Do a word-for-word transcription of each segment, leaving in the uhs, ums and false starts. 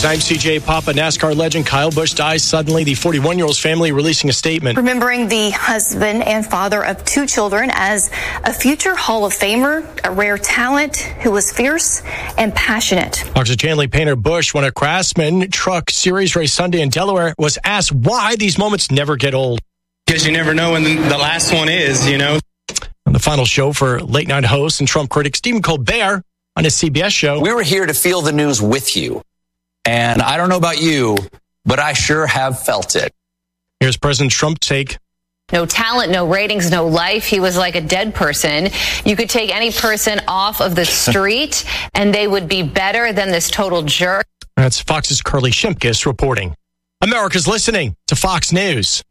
News. I'm C J Papa. NASCAR legend Kyle Busch dies suddenly. The forty-one-year-old's family releasing a statement. Remembering the husband and father of two children as a future Hall of Famer, a rare talent who was fierce and passionate. Fox's Chanley Painter Busch won a Craftsman Truck Series race Sunday in Delaware, was asked why these moments never get old. Because you never know when the last one is, you know. On the final show for late night host and Trump critic Stephen Colbert on his C B S show. We were here to feel the news with you. And I don't know about you, but I sure have felt it. Here's President Trump's take. No talent, no ratings, no life. He was like a dead person. You could take any person off of the street and they would be better than this total jerk. That's Fox's Carly Shimkus reporting. America's listening to Fox News.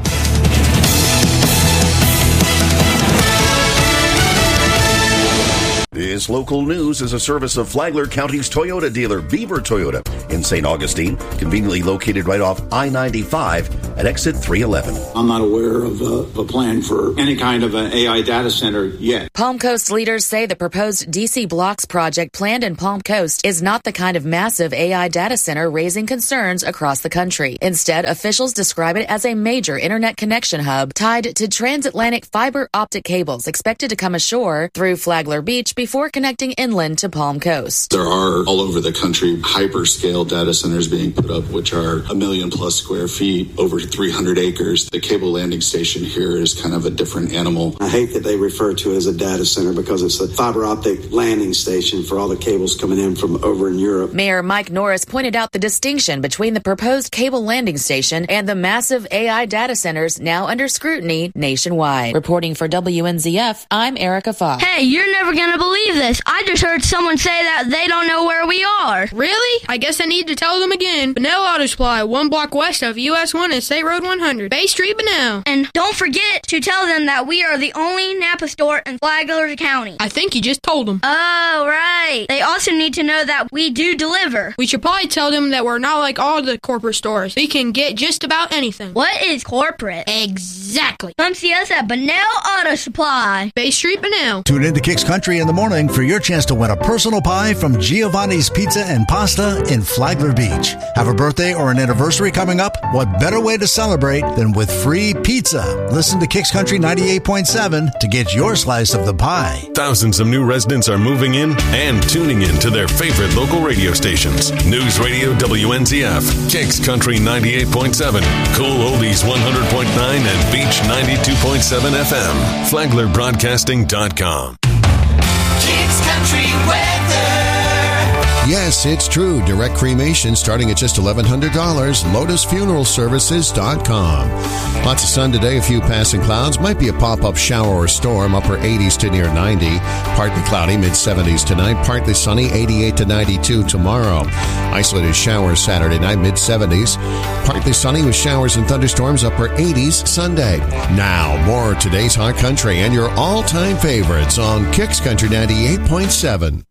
This local news is a service of Flagler County's Toyota dealer, Beaver Toyota, in Saint Augustine, conveniently located right off I ninety-five at exit three eleven. I'm not aware of a, a plan for any kind of an A I data center yet. Palm Coast leaders say the proposed D C Blocks project planned in Palm Coast is not the kind of massive A I data center raising concerns across the country. Instead, officials describe it as a major internet connection hub tied to transatlantic fiber optic cables expected to come ashore through Flagler Beach before connecting inland to Palm Coast. There are all over the country hyperscale data centers being put up, which are a million plus square feet, over three hundred acres. The cable landing station here is kind of a different animal. I hate that they refer to it as a data center because it's a fiber optic landing station for all the cables coming in from over in Europe. Mayor Mike Norris pointed out the distinction between the proposed cable landing station and the massive A I data centers now under scrutiny nationwide. Reporting for W N Z F, I'm Erica Fox. Hey, you're never going to believe this. I just heard someone say that they don't know where we are. Really? I guess I need to tell them again. Bunnell Auto Supply, one block west of U S one and State Road one hundred. Bay Street, Bunnell. And don't forget to tell them that we are the only Napa store in Flagler County. I think you just told them. Oh, right. They also need to know that we do deliver. We should probably tell them that we're not like all the corporate stores. We can get just about anything. What is corporate? Exactly. Come see us at Bunnell Auto Supply. Bay Street, Bunnell. Tune into Kicks Country in the morning for your chance to win a personal pie from Giovanni's Pizza and Pasta in Flagler Beach. Have a birthday or an anniversary coming up? What better way to celebrate than with free pizza? Listen to Kicks Country ninety-eight point seven to get your slice of the pie. Thousands of new residents are moving in and tuning in to their favorite local radio stations. News Radio W N Z F, Kicks Country ninety-eight point seven, Cool Oldies one hundred point nine, and Beach ninety-two point seven F M. Flagler Broadcasting dot com. Kicks Country weather. Yes, it's true. Direct cremation starting at just eleven hundred dollars. Lotus Funeral Services dot com. Lots of sun today, a few passing clouds. Might be a pop-up shower or storm, upper eighties to near ninety. Partly cloudy, mid-seventies tonight. Partly sunny, eighty-eight to ninety-two tomorrow. Isolated showers Saturday night, mid-seventies. Partly sunny with showers and thunderstorms, upper eighties Sunday. Now, more of today's hot country and your all-time favorites on Kicks Country ninety-eight point seven.